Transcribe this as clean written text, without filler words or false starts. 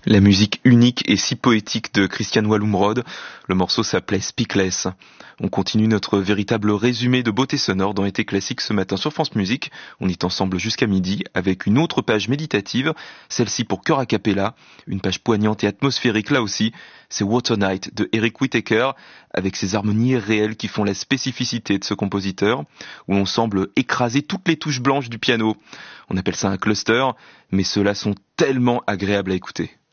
La musique unique et si poétique de Christian Wallumrod, le morceau s'appelait Speakless. On continue notre véritable résumé de beauté sonore dans Été Classique ce matin sur France Musique. On est ensemble jusqu'à midi avec une autre page méditative, celle-ci pour chœur a cappella, une page poignante et atmosphérique là aussi. C'est Water Night de Eric Whitacre avec ses harmonies réelles qui font la spécificité de ce compositeur, où on semble écraser toutes les touches blanches du piano. On appelle ça un cluster, mais ceux-là sont tellement agréables à écouter.